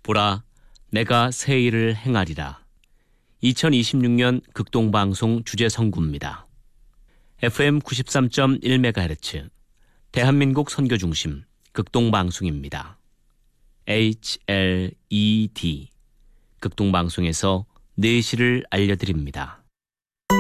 보라, 내가 새 일을 행하리라. 2026년 극동방송 주제선구입니다. FM 93.1MHz 대한민국 선교중심 극동방송입니다. HLED 극동방송에서 내시를 알려드립니다.